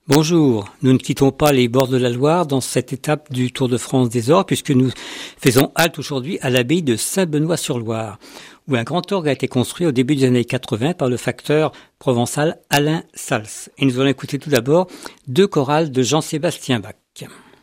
Bonjour, nous ne quittons pas les bords de la Loire dans cette étape du Tour de France des Orgues puisque nous faisons halte aujourd'hui à l'abbaye de Saint-Benoît-sur-Loire où un grand orgue a été construit au début des années 80 par le facteur provençal Alain Sals. Et nous allons écouter tout d'abord deux chorales de Jean-Sébastien Bach.